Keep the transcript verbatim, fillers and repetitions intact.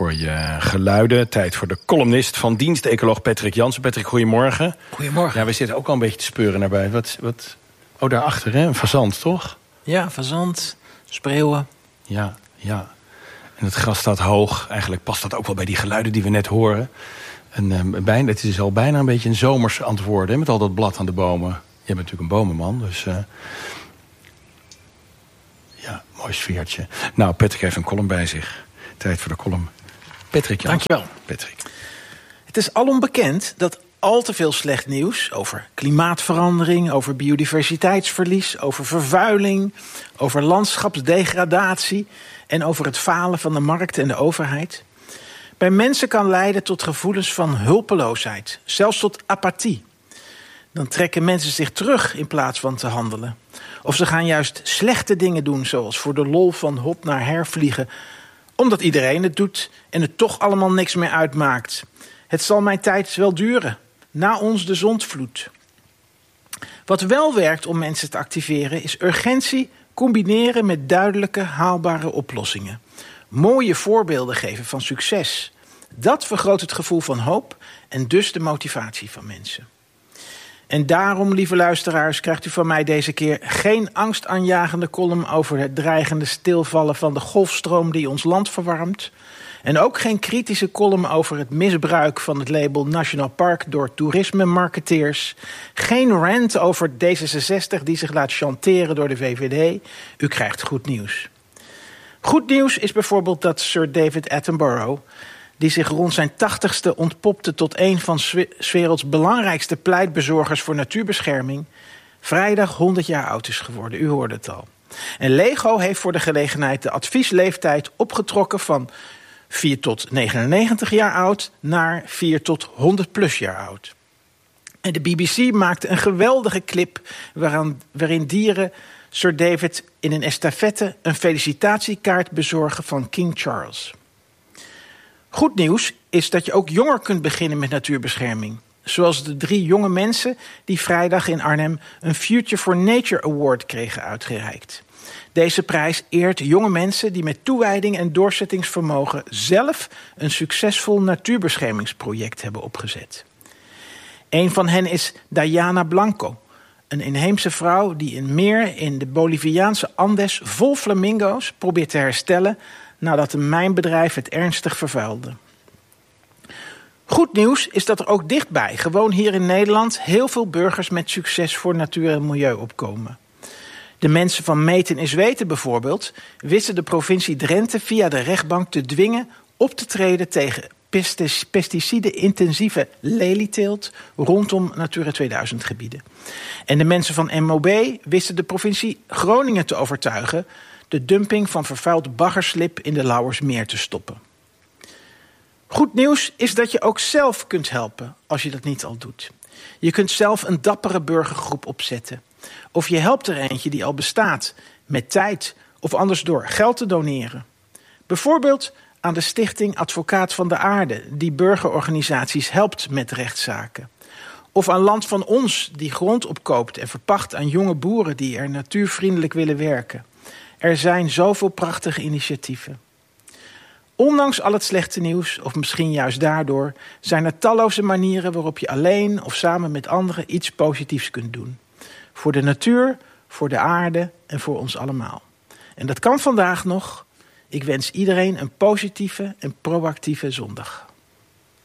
voor je geluiden. Tijd voor de columnist van dienst, ecoloog Patrick Jansen. Patrick, goedemorgen. Goedemorgen. Ja, we zitten ook al een beetje te speuren naar buiten. Wat, wat... Oh, daarachter, hè? Een fazant, toch? Ja, fazant, spreeuwen. Ja, ja. En het gras staat hoog. Eigenlijk past dat ook wel bij die geluiden die we net horen. En, uh, bijna, het is al bijna een beetje een zomers antwoord, hè, met al dat blad aan de bomen. Je bent natuurlijk een bomenman, dus... Uh... Ja, mooi sfeertje. Nou, Patrick heeft een column bij zich. Tijd voor de column. Patrick Jansen. Dankjewel. Patrick. Het is alom bekend dat al te veel slecht nieuws over klimaatverandering, over biodiversiteitsverlies, over vervuiling, over landschapsdegradatie en over het falen van de markt en de overheid bij mensen kan leiden tot gevoelens van hulpeloosheid, zelfs tot apathie. Dan trekken mensen zich terug in plaats van te handelen. Of ze gaan juist slechte dingen doen, zoals voor de lol van hop naar her vliegen, omdat iedereen het doet en het toch allemaal niks meer uitmaakt. Het zal mijn tijd wel duren. Na ons de zondvloed. Wat wel werkt om mensen te activeren is urgentie combineren met duidelijke, haalbare oplossingen. Mooie voorbeelden geven van succes. Dat vergroot het gevoel van hoop en dus de motivatie van mensen. En daarom, lieve luisteraars, krijgt u van mij deze keer geen angstaanjagende column over het dreigende stilvallen van de golfstroom die ons land verwarmt. En ook geen kritische column over het misbruik van het label Nationaal Park door toerisme-marketeers. Geen rant over D zesenzestig die zich laat chanteren door de V V D. U krijgt goed nieuws. Goed nieuws is bijvoorbeeld dat Sir David Attenborough, die zich rond zijn tachtigste ontpopte tot een van 's werelds belangrijkste pleitbezorgers voor natuurbescherming, vrijdag honderd jaar oud is geworden. U hoorde het al. En Lego heeft voor de gelegenheid de adviesleeftijd opgetrokken van vier tot negenennegentig jaar oud naar vier tot honderd plus jaar oud. En de B B C maakte een geweldige clip waaraan, waarin dieren Sir David in een estafette een felicitatiekaart bezorgen van King Charles. Goed nieuws is dat je ook jonger kunt beginnen met natuurbescherming. Zoals de drie jonge mensen die vrijdag in Arnhem een Future for Nature Award kregen uitgereikt. Deze prijs eert jonge mensen die met toewijding en doorzettingsvermogen zelf een succesvol natuurbeschermingsproject hebben opgezet. Een van hen is Diana Blanco, een inheemse vrouw die een meer in de Boliviaanse Andes vol flamingo's probeert te herstellen nadat een mijnbedrijf het ernstig vervuilde. Goed nieuws is dat er ook dichtbij, gewoon hier in Nederland, heel veel burgers met succes voor natuur en milieu opkomen. De mensen van Meten is Weten bijvoorbeeld wisten de provincie Drenthe via de rechtbank te dwingen op te treden tegen pesticide-intensieve lelieteelt rondom Natura tweeduizend gebieden. En de mensen van M O B wisten de provincie Groningen te overtuigen de dumping van vervuild baggerslip in de Lauwersmeer te stoppen. Goed nieuws is dat je ook zelf kunt helpen als je dat niet al doet. Je kunt zelf een dappere burgergroep opzetten. Of je helpt er eentje die al bestaat, met tijd of anders door geld te doneren. Bijvoorbeeld aan de Stichting Advocaat van de Aarde, die burgerorganisaties helpt met rechtszaken. Of aan Land van Ons, die grond opkoopt en verpacht aan jonge boeren die er natuurvriendelijk willen werken. Er zijn zoveel prachtige initiatieven. Ondanks al het slechte nieuws, of misschien juist daardoor, zijn er talloze manieren waarop je alleen of samen met anderen iets positiefs kunt doen. Voor de natuur, voor de aarde en voor ons allemaal. En dat kan vandaag nog. Ik wens iedereen een positieve en proactieve zondag.